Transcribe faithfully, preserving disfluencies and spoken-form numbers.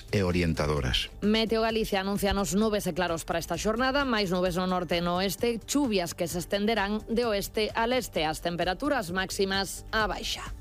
e orientadoras. Meteo Galicia anuncia nos nubes e claros para esta xornada, máis nubes no norte e no oeste, chuvias que se estenderán de oeste a leste, as temperaturas máximas á baixa.